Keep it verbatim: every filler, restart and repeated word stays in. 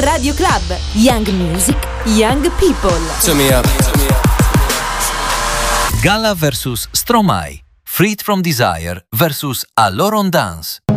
Radio Club. Young Music, Young People. Turn me up. Gala versus Stromae. Freed from Desire versus Allure on Dance.